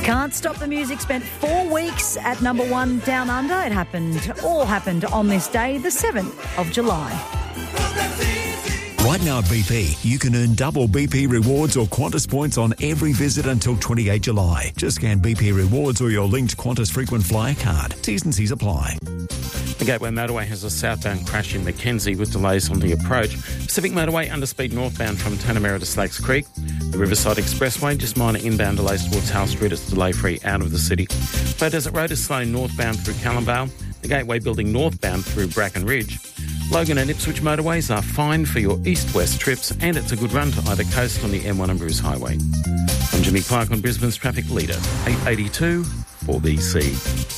Can't Stop the Music spent 4 weeks at number 1 down under. It all happened on this day, the 7th of July. Right now at BP, you can earn double BP rewards or Qantas points on every visit until 28 July. Just scan BP rewards or your linked Qantas frequent flyer card. T's and C's apply. The Gateway Motorway has a southbound crash in Mackenzie with delays on the approach. Pacific Motorway underspeed northbound from Tanamera to Slakes Creek. The Riverside Expressway, just minor inbound delays towards Howe Street. It's delay-free out of the city. Bow Desert Road is slow northbound through Callumvale. The Gateway Building northbound through Bracken Ridge. Logan and Ipswich motorways are fine for your east-west trips, and it's a good run to either coast on the M1 and Bruce Highway. I'm Jimmy Clark on Brisbane's Traffic Leader, 882 4BC.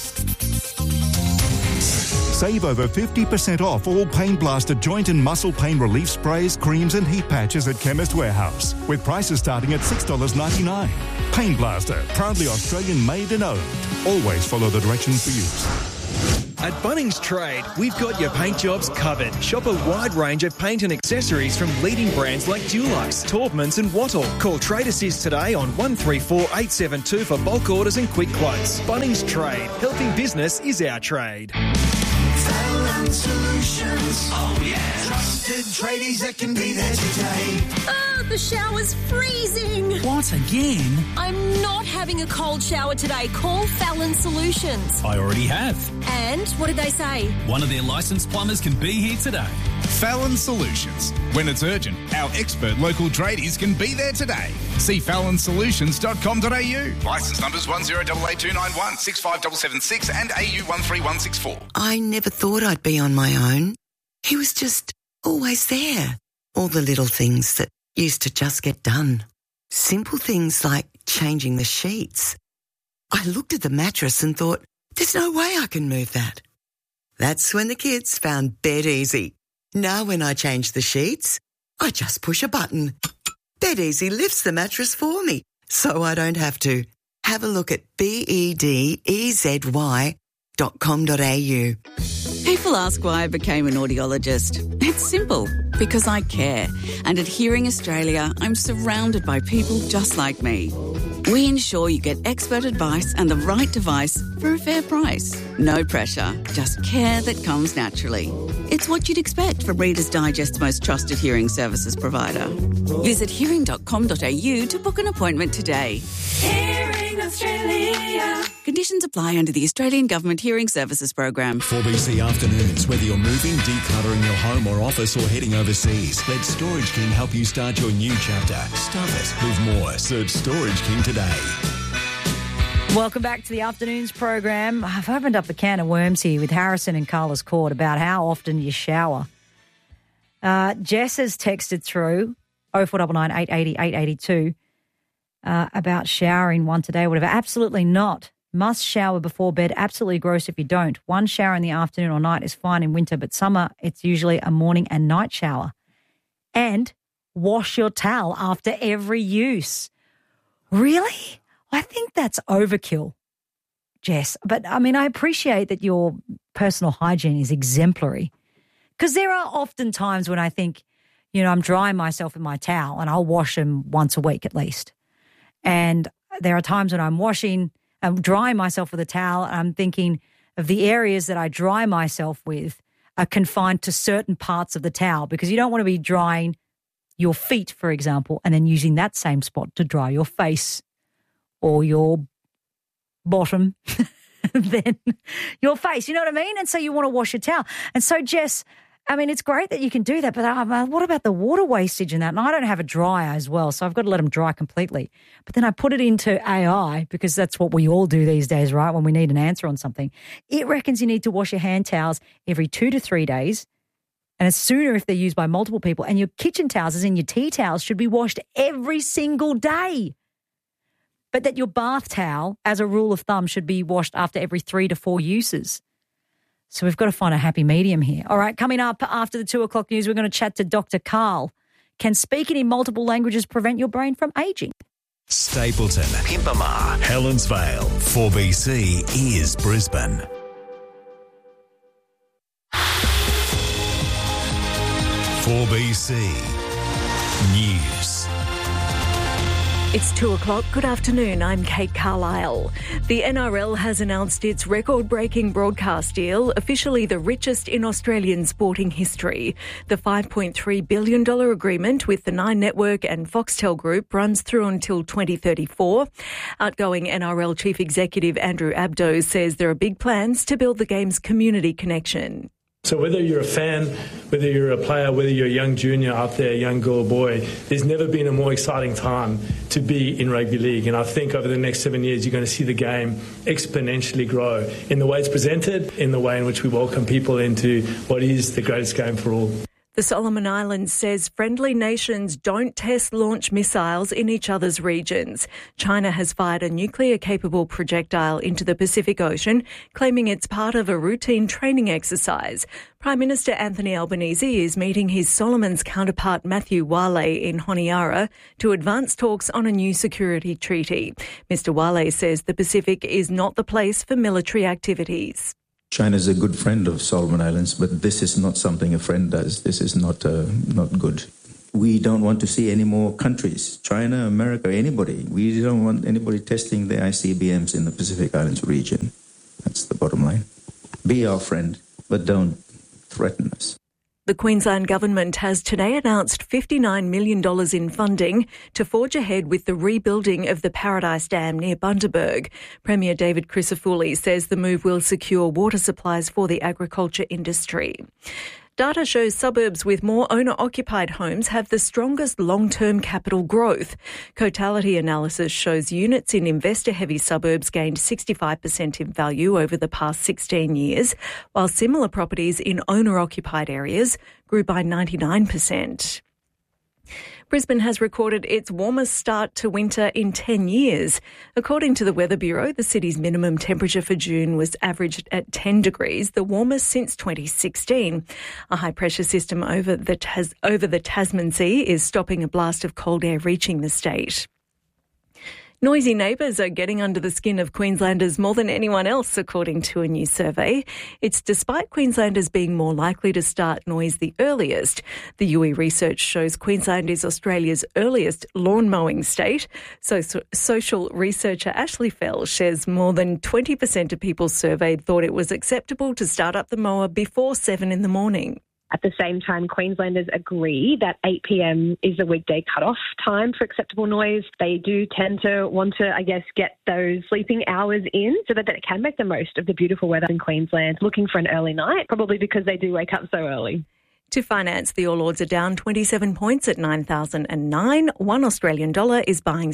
Save over 50% off all Pain Blaster joint and muscle pain relief sprays, creams and heat patches at Chemist Warehouse, with prices starting at $6.99. Pain Blaster, proudly Australian made and owned. Always follow the directions for use. At Bunnings Trade, we've got your paint jobs covered. Shop a wide range of paint and accessories from leading brands like Dulux, Taubmans and Wattle. Call Trade Assist today on 134 872 for bulk orders and quick quotes. Bunnings Trade. Helping business is our trade. Fallon Solutions. Oh, yeah. Trusted tradies that can be there today. Oh, the shower's freezing. What, again? I'm not having a cold shower today. Call Fallon Solutions. I already have. And what did they say? One of their licensed plumbers can be here today. Fallon Solutions. When it's urgent, our expert local tradies can be there today. See fallonsolutions.com.au. Licence numbers 10882991 65776 and AU 13164. I never thought I'd be on my own. He was just always there. All the little things that used to just get done. Simple things like changing the sheets. I looked at the mattress and thought, there's no way I can move that. That's when the kids found Bed Easy. Now when I change the sheets, I just push a button. Bed Easy lifts the mattress for me, so I don't have to. Have a look at bedezy.com.au. People ask why I became an audiologist. It's simple, because I care. And at Hearing Australia, I'm surrounded by people just like me. We ensure you get expert advice and the right device for a fair price. No pressure, just care that comes naturally. It's what you'd expect from Reader's Digest's most trusted hearing services provider. Visit hearing.com.au to book an appointment today. Hearing Australia. Conditions apply under the Australian Government Hearing Services Program. 4BC Afternoons. Whether you're moving, decluttering your home or office, or heading overseas, let Storage King help you start your new chapter. Stuff it with more. Search Storage King today. Welcome back to the Afternoons program. I've opened up a can of worms here with Harrison and Carlos Court about how often you shower. Jess has texted through 0499 880 882 about showering one today, whatever. Absolutely not. Must shower before bed. Absolutely gross if you don't. One shower in the afternoon or night is fine in winter, but summer it's usually a morning and night shower. And wash your towel after every use. Really? I think that's overkill, Jess. But, I mean, I appreciate that your personal hygiene is exemplary, because there are often times when I think, you know, I'm drying myself in my towel and I'll wash them once a week at least. And there are times when I'm drying myself with a towel and I'm thinking of the areas that I dry myself with are confined to certain parts of the towel, because you don't want to be drying your feet, for example, and then using that same spot to dry your face or your bottom, then your face, you know what I mean? And so you want to wash your towel. And so, Jess, I mean, it's great that you can do that, but what about the water wastage in that? And I don't have a dryer as well, so I've got to let them dry completely. But then I put it into AI, because that's what we all do these days, right, when we need an answer on something. It reckons you need to wash your hand towels every 2 to 3 days, and it's sooner if they're used by multiple people. And your kitchen towels, as in your tea towels, should be washed every single day. But that your bath towel, as a rule of thumb, should be washed after every 3 to 4 uses. So we've got to find a happy medium here. All right, coming up after the 2 o'clock news, we're going to chat to Dr. Carl. Can speaking in multiple languages prevent your brain from aging? Stapleton, Pimpama, Helensvale, 4BC is Brisbane. For BC News. It's 2 o'clock. Good afternoon. I'm Kate Carlisle. The NRL has announced its record-breaking broadcast deal, officially the richest in Australian sporting history. The $5.3 billion agreement with the Nine Network and Foxtel Group runs through until 2034. Outgoing NRL Chief Executive Andrew Abdo says there are big plans to build the game's community connection. So whether you're a fan, whether you're a player, whether you're a young junior out there, young girl or boy, there's never been a more exciting time to be in rugby league. And I think over the next 7 years, you're going to see the game exponentially grow in the way it's presented, in the way in which we welcome people into what is the greatest game for all. The Solomon Islands says friendly nations don't test launch missiles in each other's regions. China has fired a nuclear-capable projectile into the Pacific Ocean, claiming it's part of a routine training exercise. Prime Minister Anthony Albanese is meeting his Solomons counterpart Matthew Wale in Honiara to advance talks on a new security treaty. Mr Wale says the Pacific is not the place for military activities. China is a good friend of Solomon Islands, but this is not something a friend does. This is not good. We don't want to see any more countries, China, America, anybody. We don't want anybody testing the ICBMs in the Pacific Islands region. That's the bottom line. Be our friend, but don't threaten us. The Queensland Government has today announced $59 million in funding to forge ahead with the rebuilding of the Paradise Dam near Bundaberg. Premier David Crisafulli says the move will secure water supplies for the agriculture industry. Data shows suburbs with more owner-occupied homes have the strongest long-term capital growth. Cotality analysis shows units in investor-heavy suburbs gained 65% in value over the past 16 years, while similar properties in owner-occupied areas grew by 99%. Brisbane has recorded its warmest start to winter in 10 years. According to the Weather Bureau, the city's minimum temperature for June was averaged at 10 degrees, the warmest since 2016. A high-pressure system over the Tasman Sea is stopping a blast of cold air reaching the state. Noisy neighbours are getting under the skin of Queenslanders more than anyone else, according to a new survey. It's despite Queenslanders being more likely to start noise the earliest. The UE research shows Queensland is Australia's earliest lawn mowing state. So social researcher Ashley Fell shares more than 20% of people surveyed thought it was acceptable to start up the mower before 7 in the morning. At the same time, Queenslanders agree that 8 p.m. is a weekday cut-off time for acceptable noise. They do tend to want to, get those sleeping hours in so that they can make the most of the beautiful weather in Queensland, looking for an early night, probably because they do wake up so early. To finance, the All Ords are down 27 points at 9,009. $1 Australian dollar is buying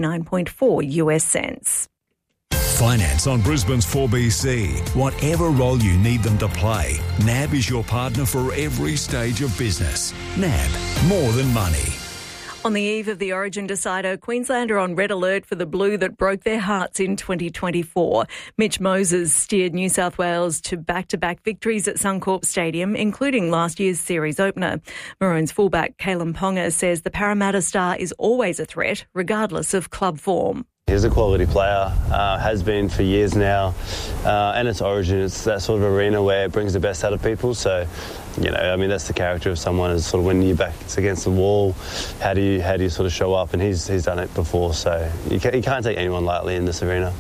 69.4 US cents. Finance on Brisbane's 4BC. Whatever role you need them to play, NAB is your partner for every stage of business. NAB, more than money. On the eve of the Origin decider, Queensland are on red alert for the blue that broke their hearts in 2024. Mitch Moses steered New South Wales to back-to-back victories at Suncorp Stadium, including last year's series opener. Maroons fullback Kalen Ponga says the Parramatta star is always a threat, regardless of club form. He's a quality player, has been for years now, and it's Origin. It's that sort of arena where it brings the best out of people. So, that's the character of someone is sort of when your back's against the wall, how do you sort of show up? And he's done it before, so you can't take anyone lightly in this arena.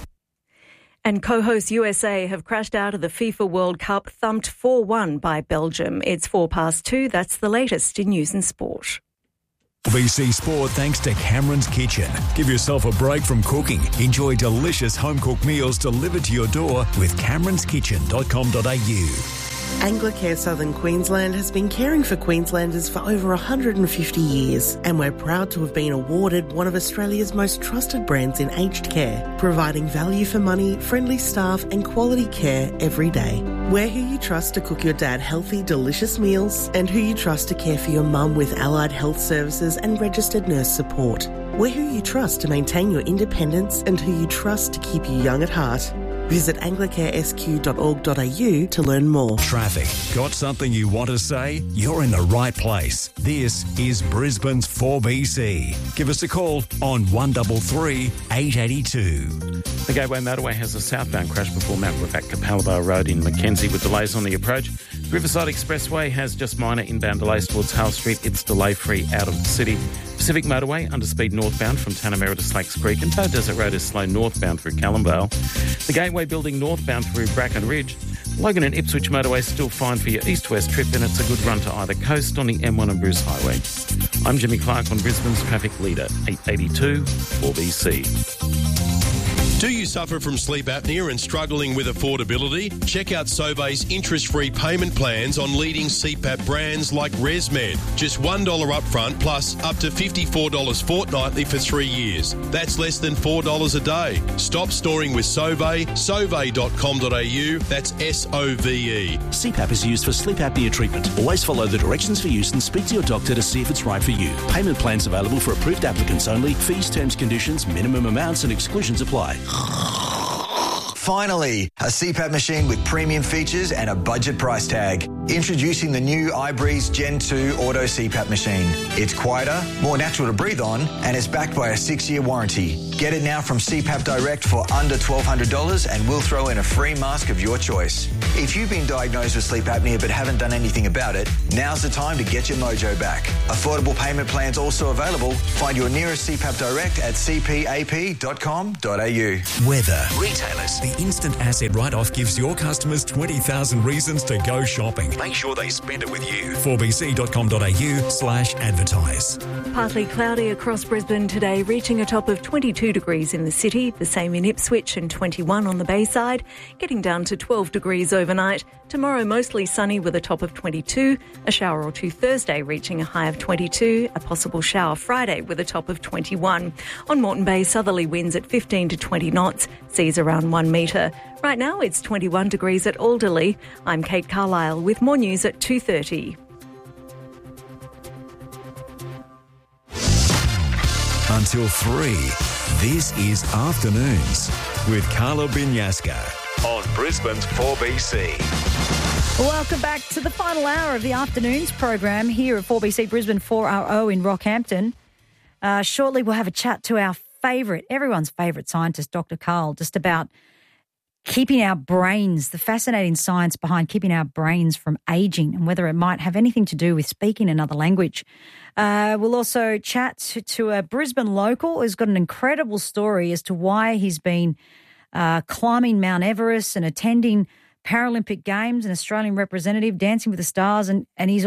And co-host USA have crashed out of the FIFA World Cup, thumped 4-1 by Belgium. It's 2:04. That's the latest in news and sport. BC Sport thanks to Cameron's Kitchen. Give yourself a break from cooking. Enjoy delicious home-cooked meals delivered to your door with cameronskitchen.com.au. Anglicare Southern Queensland has been caring for Queenslanders for over 150 years, and we're proud to have been awarded one of Australia's most trusted brands in aged care, providing value for money, friendly staff and quality care every day. We're who you trust to cook your dad healthy, delicious meals, and who you trust to care for your mum with allied health services and registered nurse support. We're who you trust to maintain your independence and who you trust to keep you young at heart. Visit anglicaresq.org.au to learn more. Traffic. Got something you want to say? You're in the right place. This is Brisbane's 4BC. Give us a call on 133 882. The Gateway Motorway has a southbound crash before Mount Rebecca Capalaba Road in Mackenzie with delays on the approach. Riverside Expressway has just minor inbound delays towards Hale Street. It's delay-free out of the city. Pacific Motorway, underspeed northbound from Tanamera to Slakes Creek, and Tow Desert Road is slow northbound through Callumvale. The Gateway Building northbound through Bracken Ridge. Logan and Ipswich Motorway still fine for your east-west trip, and it's a good run to either coast on the M1 and Bruce Highway. I'm Jimmy Clark on Brisbane's Traffic Leader, 882 4BC. Do you suffer from sleep apnea and struggling with affordability? Check out Sauve's interest-free payment plans on leading CPAP brands like ResMed. Just $1 upfront plus up to $54 fortnightly for 3 years. That's less than $4 a day. Stop snoring with Sauve, sauve.com.au. That's SOVE. CPAP is used for sleep apnea treatment. Always follow the directions for use and speak to your doctor to see if it's right for you. Payment plans available for approved applicants only. Fees, terms, conditions, minimum amounts and exclusions apply. Finally, a CPAP machine with premium features and a budget price tag. Introducing the new iBreeze Gen 2 Auto CPAP machine. It's quieter, more natural to breathe on, and it's backed by a 6-year warranty. Get it now from CPAP Direct for under $1,200 and we'll throw in a free mask of your choice. If you've been diagnosed with sleep apnea but haven't done anything about it, now's the time to get your mojo back. Affordable payment plans also available. Find your nearest CPAP Direct at cpap.com.au. Weather. Retailers. The instant asset write-off gives your customers 20,000 reasons to go shopping. Make sure they spend it with you. 4bc.com.au/advertise. Partly cloudy across Brisbane today, reaching a top of 22 degrees in the city, the same in Ipswich and 21 on the Bayside, getting down to 12 degrees overnight. Tomorrow mostly sunny with a top of 22, a shower or two Thursday reaching a high of 22, a possible shower Friday with a top of 21. On Moreton Bay, southerly winds at 15 to 20 knots, seas around 1 metre. Right now it's 21 degrees at Alderley. I'm Kate Carlisle with more news at 2:30. Until 3, this is Afternoons with Carla Binyaska on Brisbane's 4BC. Welcome back to the final hour of the Afternoons program here at 4BC Brisbane 4RO in Rockhampton. Shortly we'll have a chat to our everyone's favourite scientist, Dr. Karl, just about keeping our brains, the fascinating science behind keeping our brains from ageing and whether it might have anything to do with speaking another language. We'll also chat to a Brisbane local who's got an incredible story as to why he's been climbing Mount Everest and attending Paralympic Games, an Australian representative, Dancing with the Stars, and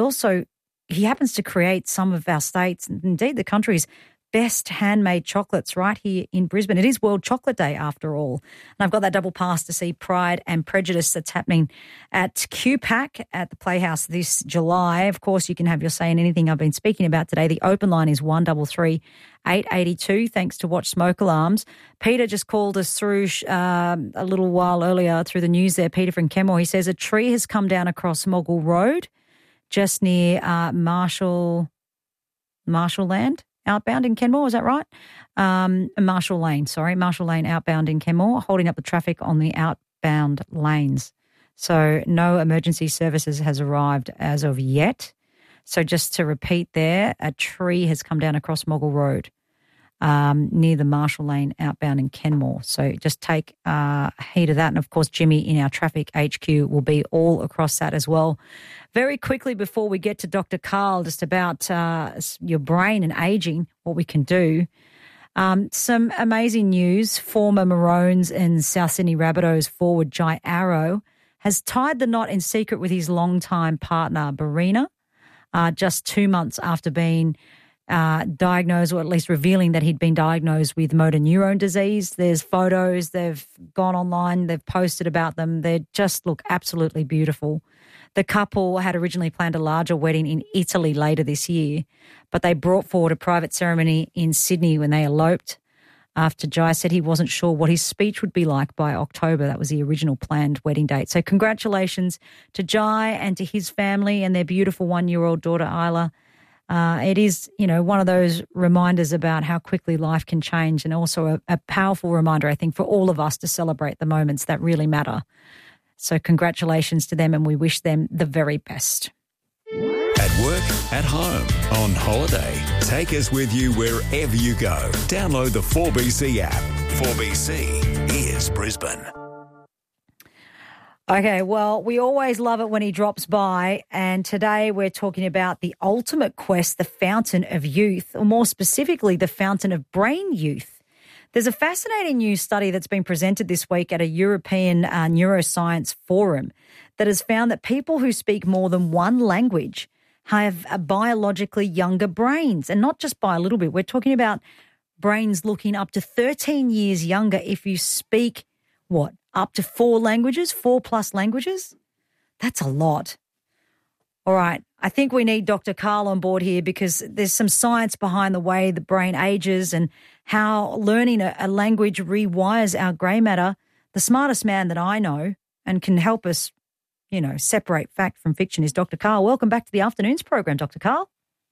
he happens to create some of our states and indeed the country's best handmade chocolates right here in Brisbane. It is World Chocolate Day after all. And I've got that double pass to see Pride and Prejudice that's happening at QPAC at the Playhouse this July. Of course, you can have your say in anything I've been speaking about today. The open line is 133 882, thanks to Watch Smoke Alarms. Peter just called us through a little while earlier through the news there, Peter from Kenmore. He says a tree has come down across Mogul Road, just near Marshall Land. Outbound in Kenmore, is that right? Marshall Lane outbound in Kenmore, holding up the traffic on the outbound lanes. So no emergency services has arrived as of yet. So just to repeat there, a tree has come down across Mogul Road near the Marshall Lane outbound in Kenmore. So just take heed of that. And, of course, Jimmy in our traffic HQ will be all across that as well. Very quickly before we get to Dr. Karl, just about your brain and ageing, what we can do. Some amazing news. Former Maroons and South Sydney Rabbitohs forward Jai Arrow has tied the knot in secret with his longtime partner, Barina, just 2 months after being diagnosed, or at least revealing that he'd been diagnosed with motor neurone disease. There's photos. They've gone online. They've posted about them. They just look absolutely beautiful. The couple had originally planned a larger wedding in Italy later this year, but they brought forward a private ceremony in Sydney when they eloped after Jai said he wasn't sure what his speech would be like by October. That was the original planned wedding date. So congratulations to Jai and to his family and their beautiful 1-year-old daughter, Isla. It is, one of those reminders about how quickly life can change, and also a powerful reminder, I think, for all of us to celebrate the moments that really matter. So congratulations to them, and we wish them the very best. At work, at home, on holiday. Take us with you wherever you go. Download the 4BC app. 4BC is Brisbane. Okay, well, we always love it when he drops by, and today we're talking about the ultimate quest, the fountain of youth, or more specifically, the fountain of brain youth. There's a fascinating new study that's been presented this week at a European neuroscience forum that has found that people who speak more than one language have a biologically younger brains, and not just by a little bit. We're talking about brains looking up to 13 years younger if you speak, up to 4 languages, 4+ languages? That's a lot. All right, I think we need Dr. Karl on board here because there's some science behind the way the brain ages and how learning a language rewires our grey matter. The smartest man that I know and can help us, separate fact from fiction is Dr. Karl. Welcome back to the Afternoons program, Dr. Karl.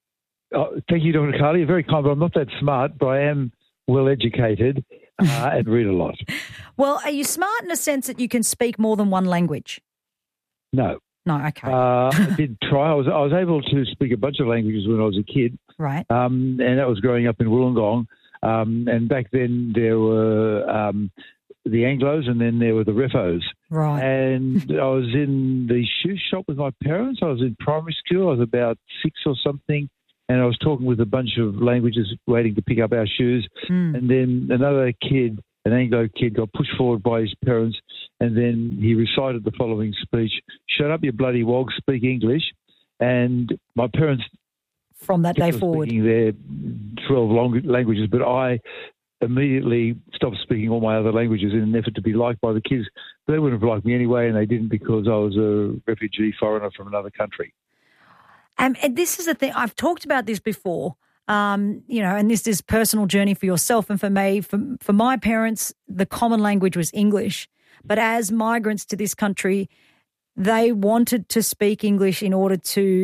Thank you, Dr. Carly. You're very kind, but I'm not that smart, but I am well educated and read a lot. Well, are you smart in a sense that you can speak more than one language? No. No, okay. I did try. I was able to speak a bunch of languages when I was a kid. Right. And that was growing up in Wollongong. And back then there were the Anglos and then there were the Refos. Right. And I was in the shoe shop with my parents. I was in primary school. I was about 6 or something. And I was talking with a bunch of languages waiting to pick up our shoes. And then another kid, an Anglo kid, got pushed forward by his parents, and then he recited the following speech: "Shut up, you bloody wog, speak English." And my parents, from that day forward, speaking their 12 languages, but I immediately stopped speaking all my other languages in an effort to be liked by the kids. They wouldn't have liked me anyway, and they didn't because I was a refugee foreigner from another country. And this is the thing. I've talked about this before, and this is personal journey for yourself and for me. For my parents, the common language was English. But as migrants to this country, they wanted to speak English in order to,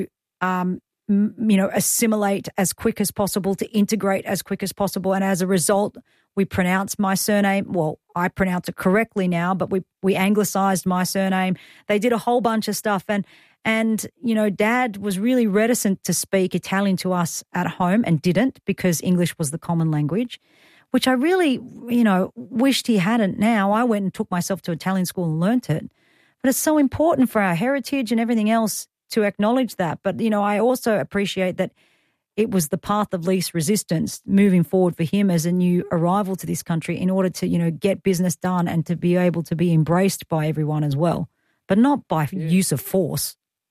assimilate as quick as possible, to integrate as quick as possible. And as a result, we pronounced my surname. Well, I pronounce it correctly now, but we anglicised my surname. They did a whole bunch of stuff. And, Dad was really reticent to speak Italian to us at home and didn't because English was the common language, which I really, wished he hadn't now. I went and took myself to Italian school and learnt it. But it's so important for our heritage and everything else to acknowledge that. But, I also appreciate that it was the path of least resistance moving forward for him as a new arrival to this country in order to, get business done and to be able to be embraced by everyone as well, but not by use of force.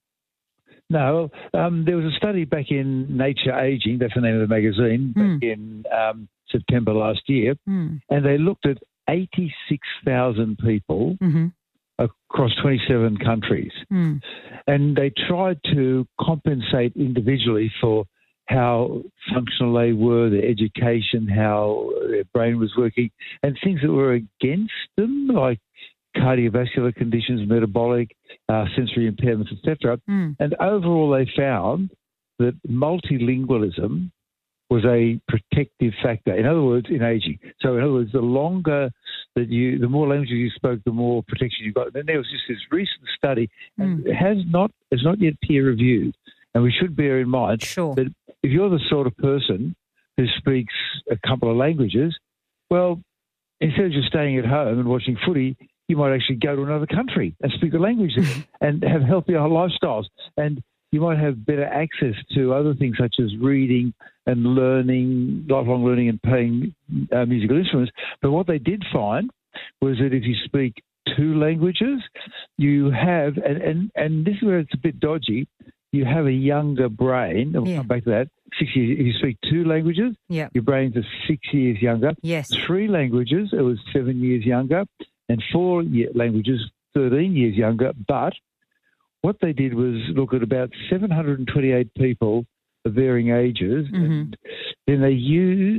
No, there was a study back in Nature Aging, that's the name of the magazine, back in September last year, and they looked at 86,000 people across 27 countries. And they tried to compensate individually for how functional they were, their education, how their brain was working, and things that were against them, like cardiovascular conditions, metabolic, sensory impairments, etc. And overall they found that multilingualism was a protective factor, in other words, in aging. So in other words, the longer that the more languages you spoke, the more protection you got. Then there was just this recent study, and it's not yet peer reviewed. And we should bear in mind that if you're the sort of person who speaks a couple of languages, well, instead of just staying at home and watching footy, you might actually go to another country and speak the language there and have healthier lifestyles. And you might have better access to other things such as reading and learning, lifelong learning and playing musical instruments. But what they did find was that if you speak 2 languages, you have, and this is where it's a bit dodgy, you have a younger brain. And we'll come back to that. 6 years. If you speak 2 languages, your brains are 6 years younger. Yes. 3 languages, it was 7 years younger. And 4 languages, 13 years younger. But what they did was look at about 728 people of varying ages, and then they used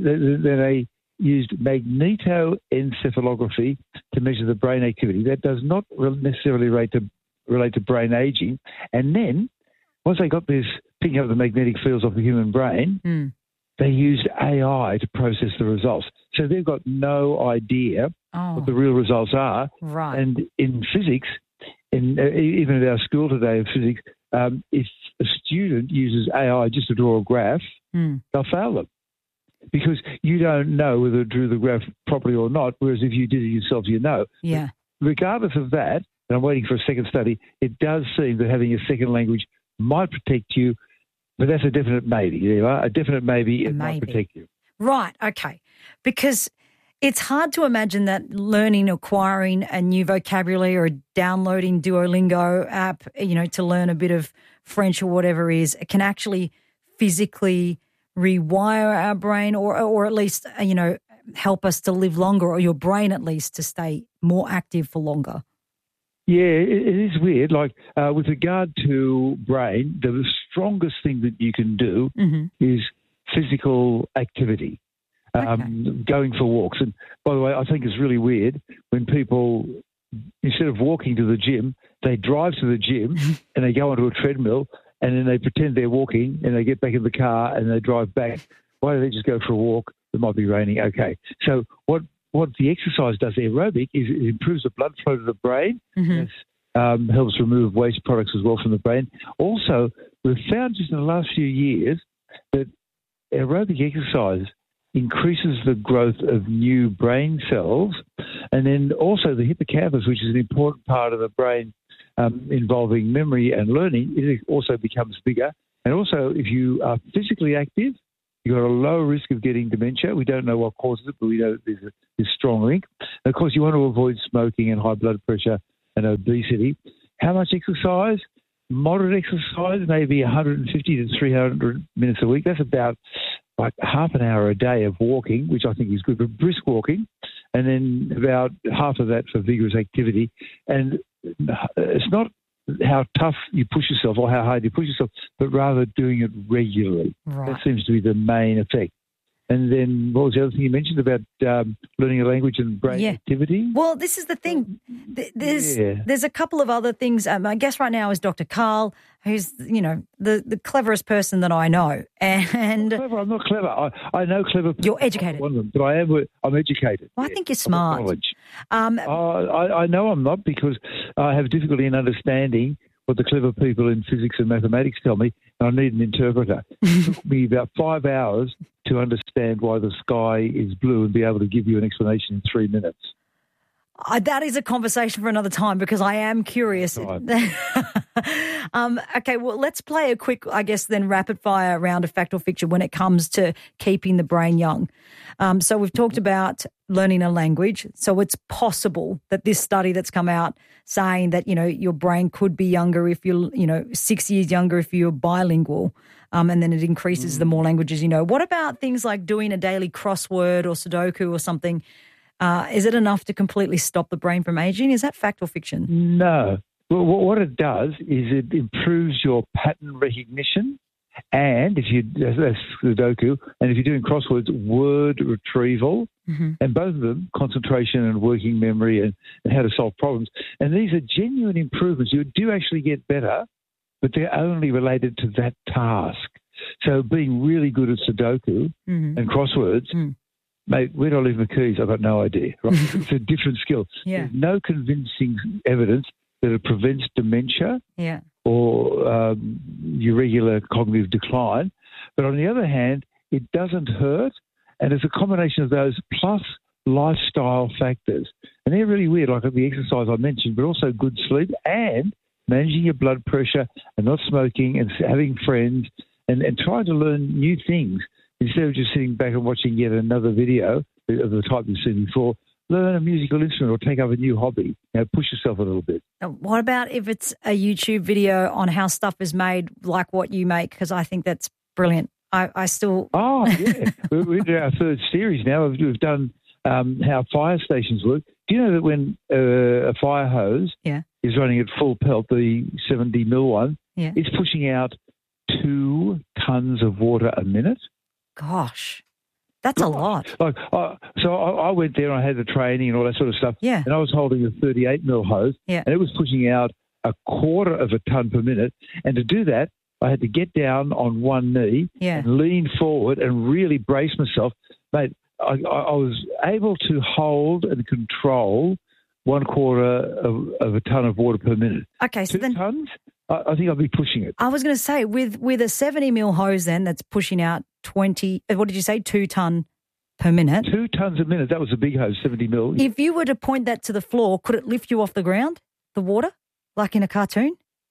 magnetoencephalography to measure the brain activity. That does not necessarily relate to brain aging. And then once they got this, picking up the magnetic fields of the human brain, they used AI to process the results. So they've got no idea what the real results are. Right. And in physics, even at our school today in physics, if a student uses AI just to draw a graph, they'll fail them because you don't know whether it drew the graph properly or not, whereas if you did it yourself, you know. Yeah. Regardless of that, and I'm waiting for a second study, it does seem that having a second language might protect you, but that's a definite maybe. There you are, a definite maybe. It might protect you. Right, okay. Because it's hard to imagine that learning, acquiring a new vocabulary or downloading Duolingo app, to learn a bit of French or whatever it is, it can actually physically rewire our brain or at least, help us to live longer, or your brain at least to stay more active for longer. Yeah, it is weird. Like with regard to brain, the strongest thing that you can do is physical activity, going for walks. And by the way, I think it's really weird when people, instead of walking to the gym, they drive to the gym and they go onto a treadmill and then they pretend they're walking and they get back in the car and they drive back. Why don't they just go for a walk? It might be raining. Okay. So what the exercise does, aerobic, is it improves the blood flow to the brain. It helps remove waste products as well from the brain. Also, we've found just in the last few years that aerobic exercise increases the growth of new brain cells, and then also the hippocampus, which is an important part of the brain involving memory and learning, it also becomes bigger. And also, if you are physically active, you've got a low risk of getting dementia. We don't know what causes it, but we know there's this strong link. And of course, you want to avoid smoking and high blood pressure and obesity. How much exercise? Moderate exercise, maybe 150 to 300 minutes a week. That's about like half an hour a day of walking, which I think is good, but brisk walking, and then about half of that for vigorous activity. And it's not how tough you push yourself or how hard you push yourself, but rather doing it regularly. Right. That seems to be the main effect. And then what was the other thing you mentioned about learning a language and brain activity? Well, this is the thing. There's a couple of other things. My guest right now is Dr. Carl, who's, the cleverest person that I know. And I'm not clever. I know clever people. You're educated. But I'm educated. Well, I think you're smart. I know I'm not, because I have difficulty in understanding what the clever people in physics and mathematics tell me, and I need an interpreter. It took me about 5 hours to understand why the sky is blue and be able to give you an explanation in 3 minutes. That is a conversation for another time, because I am curious. Okay, well, let's play a quick, then rapid-fire round of fact or fiction when it comes to keeping the brain young. So we've talked about learning a language. So it's possible that this study that's come out saying that, your brain could be younger if you're, 6 years younger if you're bilingual, and then it increases the more languages you know. What about things like doing a daily crossword or Sudoku or something? Is it enough to completely stop the brain from aging? Is that fact or fiction? No. Well, what it does is it improves your pattern recognition, and that's Sudoku, and if you're doing crosswords, word retrieval, and both of them, concentration and working memory and how to solve problems. And these are genuine improvements. You do actually get better, but they're only related to that task. So being really good at Sudoku and crosswords, mate, where do I live in the Keys? I've got no idea. Right? It's a different skill. Yeah. There's no convincing evidence that it prevents dementia or irregular cognitive decline. But on the other hand, it doesn't hurt, and it's a combination of those plus lifestyle factors. And they're really weird, like the exercise I mentioned, but also good sleep and managing your blood pressure and not smoking and having friends and trying to learn new things. Instead of just sitting back and watching yet another video of the type you've seen before, learn a musical instrument or take up a new hobby. Push yourself a little bit. What about if it's a YouTube video on how stuff is made like what you make? Because I think that's brilliant. I still... Oh, yeah. We're into our third series now. We've done how fire stations work. Do you know that when a fire hose is running at full pelt, the 70 mil one, it's pushing out 2 tons of water a minute? Gosh, that's a lot. So I went there and I had the training and all that sort of stuff. Yeah. And I was holding a 38 mil hose. Yeah. And it was pushing out 1/4 of a ton per minute. And to do that, I had to get down on one knee and lean forward and really brace myself. Mate, I was able to hold and control 1/4 of a ton of water per minute. Okay, so 2 tons? I think I'll be pushing it. I was going to say, with a 70 mil hose then that's pushing out 2 ton per minute. 2 tons a minute. That was a big hose, 70 mil. If you were to point that to the floor, could it lift you off the ground? the water, like in a cartoon?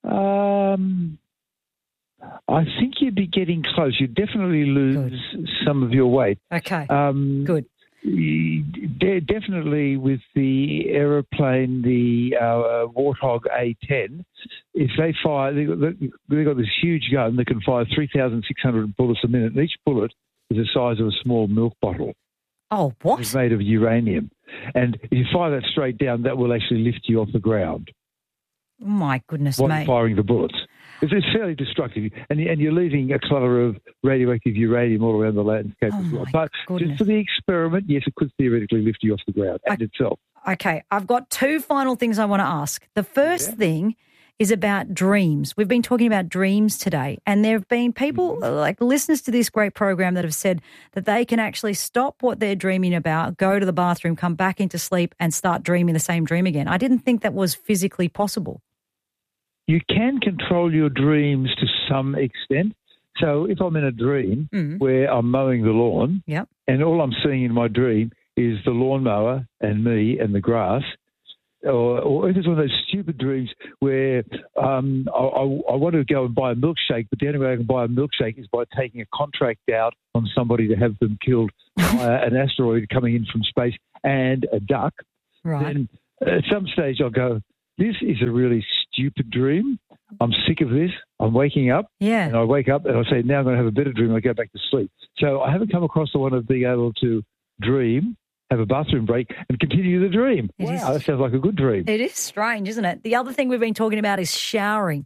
I think you'd be getting close. You'd definitely lose some of your weight. Okay, good. Definitely with the aeroplane, the Warthog A-10, if they fire, they've got this huge gun that can fire 3,600 bullets a minute, and each bullet is the size of a small milk bottle. Oh, what? It's made of uranium. And if you fire that straight down, that will actually lift you off the ground. Oh, my goodness, while mate. Firing the bullets. It's fairly destructive. And you're leaving a clutter of radioactive uranium all around the landscape as well. But just for the experiment, yes, it could theoretically lift you off the ground and itself. Okay, I've got two final things I want to ask. The first thing is about dreams. We've been talking about dreams today, and there have been people, like listeners to this great program, that have said that they can actually stop what they're dreaming about, go to the bathroom, come back into sleep, and start dreaming the same dream again. I didn't think that was physically possible. You can control your dreams to some extent. So if I'm in a dream where I'm mowing the lawn and all I'm seeing in my dream is the lawnmower and me and the grass, or if it's one of those stupid dreams where I want to go and buy a milkshake, but the only way I can buy a milkshake is by taking a contract out on somebody to have them killed by an asteroid coming in from space and a duck, then at some stage I'll go, this is a really stupid dream. I'm sick of this. I'm waking up. Yeah. And I wake up and I say, now I'm going to have a better dream. I go back to sleep. So I haven't come across the one of being able to dream, have a bathroom break, and continue the dream. Wow, that sounds like a good dream. It is strange, isn't it? The other thing we've been talking about is showering.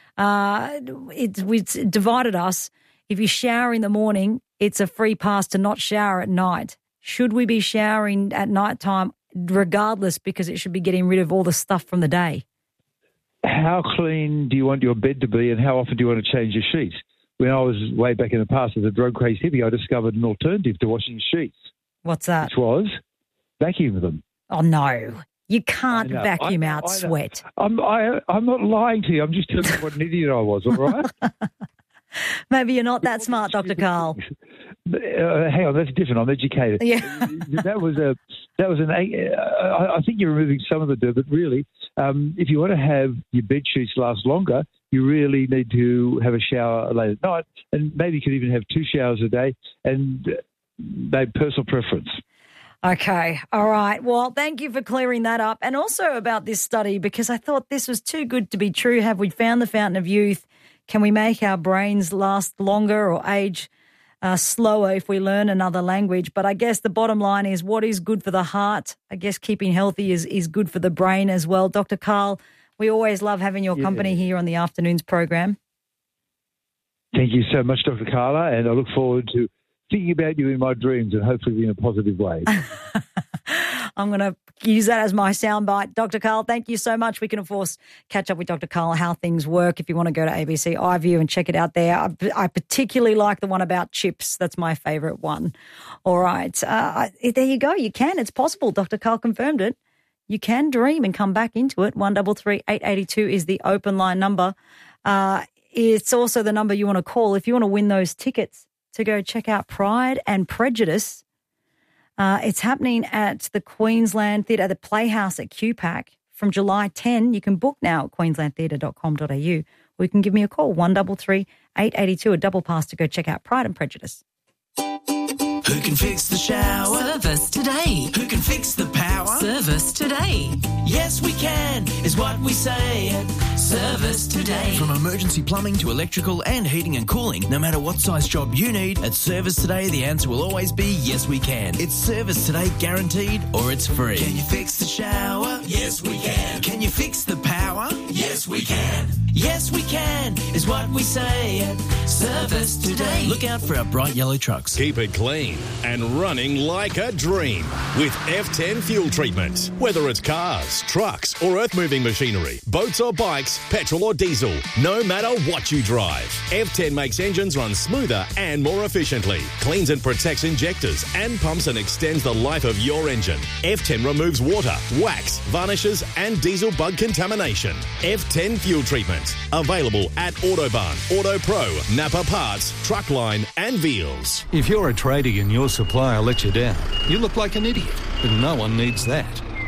It's divided us. If you shower in the morning, it's a free pass to not shower at night. Should we be showering at nighttime regardless, because it should be getting rid of all the stuff from the day? How clean do you want your bed to be, and how often do you want to change your sheets? When I was way back in the past as a drug-crazed hippie, I discovered an alternative to washing sheets. What's that? Which was vacuum them. Oh, no. You can't vacuum out sweat. I'm not lying to you. I'm just telling you what an idiot I was, all right? Maybe you're not that smart, Dr. Karl. Hang on, that's different. I'm educated. Yeah. I think you're removing some of the dirt, but really, if you want to have your bed sheets last longer, you really need to have a shower late at night, and maybe you could even have 2 showers a day, and personal preference. Okay. All right. Well, thank you for clearing that up. And also about this study, because I thought this was too good to be true. Have we found the fountain of youth? Can we make our brains last longer or age slower if we learn another language? But I guess the bottom line is, what is good for the heart? I guess keeping healthy is good for the brain as well. Dr. Karl, we always love having your company here on the Afternoons program. Thank you so much, Dr. Carla, and I look forward to thinking about you in my dreams, and hopefully in a positive way. I'm going to use that as my soundbite. Dr. Karl, thank you so much. We can, of course, catch up with Dr. Karl, how things work, if you want to go to ABC iView and check it out there. I particularly like the one about chips. That's my favourite one. All right. There you go. You can. It's possible. Dr. Karl confirmed it. You can dream and come back into it. 133 882 is the open line number. It's also the number you want to call if you want to win those tickets to go check out Pride and Prejudice. It's happening at the Queensland Theatre, the Playhouse at QPAC from July 10. You can book now at queenslandtheatre.com.au, or you can give me a call, 133 882, a double pass to go check out Pride and Prejudice. Who can fix the shower? Service today. Who can fix the power? Service today. Yes, we can, is what we say at Service Today. From emergency plumbing to electrical and heating and cooling, no matter what size job you need, at Service Today, the answer will always be yes, we can. It's Service Today guaranteed, or it's free. Can you fix the shower? Yes, we can. Can you fix the power? Yes, we can. Yes, we can, is what we say at Service Today. Look out for our bright yellow trucks. Keep it clean and running like a dream with F10 fuel treatment. Whether it's cars, trucks or earth-moving machinery, boats or bikes, petrol or diesel, no matter what you drive, F10 makes engines run smoother and more efficiently, cleans and protects injectors and pumps and extends the life of your engine. F10 removes water, wax, varnishes and diesel bug contamination. F10 fuel treatment. Available at Autobarn, Auto Pro, Napa Parts, Truckline and Veals. If you're a tradie and your supplier lets you down, you look like an idiot, but no one needs that.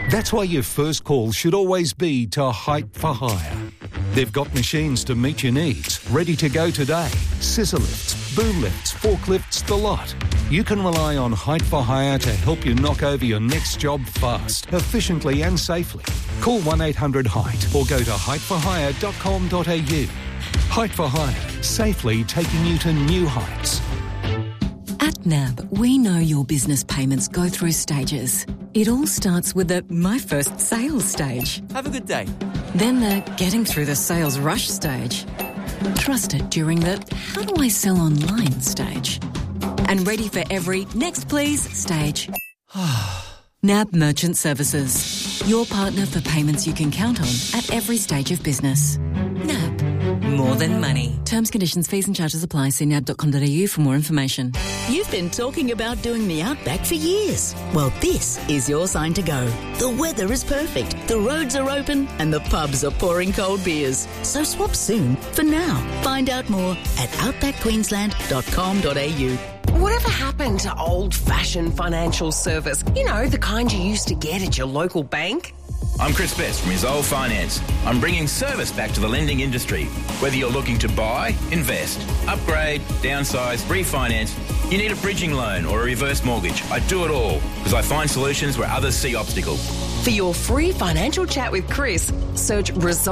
That's why your first call should always be to Height for Hire. They've got machines to meet your needs, ready to go today. Scissor lifts, boom lifts, forklifts, the lot. You can rely on Height for Hire to help you knock over your next job fast, efficiently and safely. Call 1-800-HEIGHT or go to heightforhire.com.au. Height for Hire, safely taking you to new heights. At NAB, we know your business payments go through stages. It all starts with the My First Sales stage. Have a good day. Then the Getting Through the Sales Rush stage. Trusted during the How do I sell online stage. And ready for every Next Please stage. NAB Merchant Services. Your partner for payments you can count on at every stage of business. NAB. More than money. Terms, conditions, fees and charges apply. See nab.com.au for more information. You've been talking about doing the Outback for years. Well, this is your sign to go. The weather is perfect, the roads are open and the pubs are pouring cold beers. So swap soon for now. Find out more at outbackqueensland.com.au. Whatever happened to old-fashioned financial service? You know, the kind you used to get at your local bank? I'm Chris Best from Resolve Finance. I'm bringing service back to the lending industry. Whether you're looking to buy, invest, upgrade, downsize, refinance, you need a bridging loan or a reverse mortgage. I do it all because I find solutions where others see obstacles. For your free financial chat with Chris, search Resolve